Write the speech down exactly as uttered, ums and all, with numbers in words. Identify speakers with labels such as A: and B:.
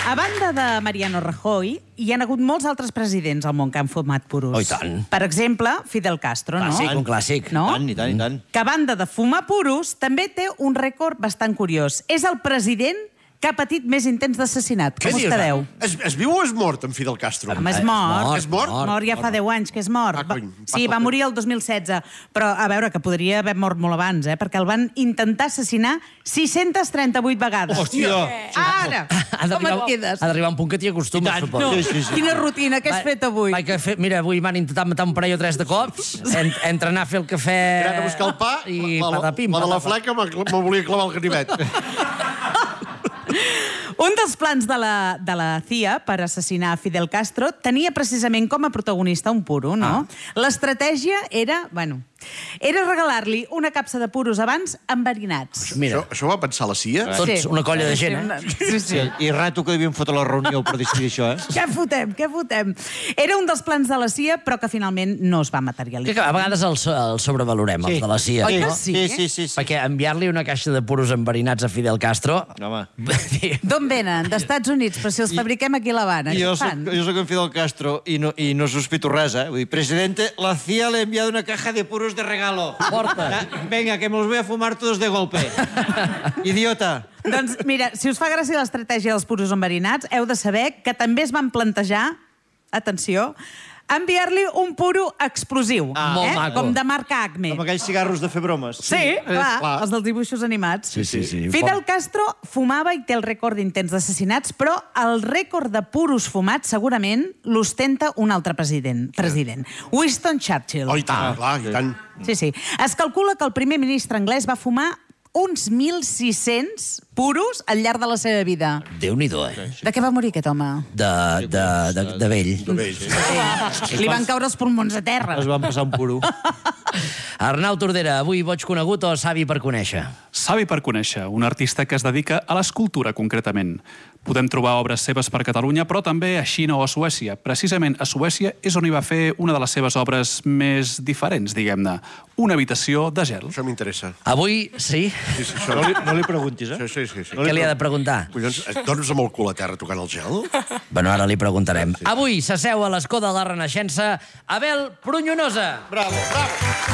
A: A banda de Mariano Rajoy, hi ha hagut molts altres presidents al món que han fumat puros.
B: Oh, i tant.
A: Per exemple, Fidel Castro, no?
B: Clàssic, un clàssic.
A: No?
C: I tant, i tant, i tant.
A: Que a banda de fumar puros, també té un rècord bastant curiós. És el president que ha patit més intents d'assassinat. Com us quedeu?
D: Es, es viu o és mort, en Fidel Castro?
A: Home, és mort.
D: És mort?
A: Mort ja fa deu anys que és mort.
D: Ah, cony.
A: Sí, va morir el dos mil setze. Però, a veure, que podria haver mort molt abans, eh? Perquè el van intentar assassinar sis-centes trenta-vuit vegades.
C: Hòstia!
A: Ara!
B: Ha
A: Com et quedes?
B: Ha d'arribar un punt que t'hi acostumes,
C: I tant.
B: suposo.
A: No,
C: Sí, sí, sí.
A: quina rutina, què has fet avui?
B: Vaig a fer, mira, avui m'han intentat matar un parell o tres de cops, en, entre anar a fer el cafè...
D: He anat a buscar el pa,
B: i
D: la, la,
B: patapim,
D: la de la
B: patapam.
D: fleca me, me volia clavar el ganivet.
A: Un dels plans de la, de la C I A per assassinar Fidel Castro tenia precisament com a protagonista un puro, no? Ah. L'estratègia era, bueno, era regalar-li una capsa de puros abans enverinats.
B: Mira,
D: Això, això ho va pensar la C I A?
B: tots una colla de gent, eh?
A: Sí, sí.
C: I rato que devien fotre la reunió per decidir això, eh?
A: Què fotem, què fotem? Era un dels plans de la C I A, però que finalment no es va
B: Que,
A: materialitzar.
B: que a vegades el, so- el sobrevalorem, els de la C I A.
A: Oi que
B: no?
A: sí?
C: Sí, sí, sí. sí.
B: Perquè enviar-li una caixa de puros enverinats a Fidel Castro...
C: Home.
A: D'on venen? D'Estats Units, però si els fabriquem aquí a l'Havana.
C: I
A: Què
C: jo soc,
A: fan?
C: jo soc en Fidel Castro i no, i no sospito res, eh? Vull dir, presidente, la C I A le ha enviado una caja de puros de regalo.
B: Porta.
C: Ah, venga, que me los voy a fumar todos de golpe. Idiota.
A: Doncs mira, si us fa gràcia l'estratègia dels puros enverinats, heu de saber que també es van plantejar, atenció, enviar-li un puro explosiu,
C: Ah,
B: molt
A: eh?
B: maco.
A: Com de marca Acme.
C: Amb aquells cigarros de fer bromes.
A: Sí, clar,
D: clar.
A: els dels dibuixos animats.
B: Sí, sí, sí.
A: Fidel Castro fumava i té el rècord d'intents d'assassinats, però el rècord de puros fumats segurament l'ostenta un altre president, president, Winston Churchill.
D: Oh, i tant, clar, i tant.
A: Sí, sí. Es calcula que el primer ministre anglès va fumar uns mil sis-cents puros al llarg de la seva vida.
B: Déu-n'hi-do, eh?
A: De què va morir aquest home?
B: De, de, de, de vell.
A: Li van caure els pulmons a terra.
C: Es van passar un puro.
B: Arnau Tordera, avui boig conegut o savi per conèixer?
E: Savi per conèixer, un artista que es dedica a l'escultura, concretament. Podem trobar obres seves per Catalunya, però també a Xina o a Suècia. Precisament a Suècia és on hi va fer una de les seves obres més diferents, diguem-ne. Una habitació de gel.
D: Això m'interessa.
B: Avui, sí?
D: Sí, sí, això...
C: No li, no li preguntis, eh?
D: Sí, sí, sí. sí.
B: Què li ha de preguntar?
D: Collons, et dones amb el cul a terra tocant el gel?
B: Bueno, ara li preguntarem. Avui s'asseu a l'escó de la Renaixença Abel Prunyonosa.
D: Bravo, bravo.